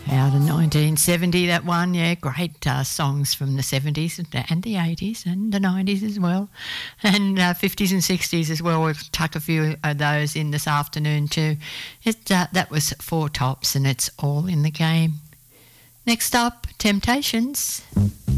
Out in 1970, that one, yeah, great songs from the 70s and the 80s and the 90s as well, and 50s and 60s as well. We'll tuck a few of those in this afternoon too. That was Four Tops, and it's all in the game. Next up, Temptations.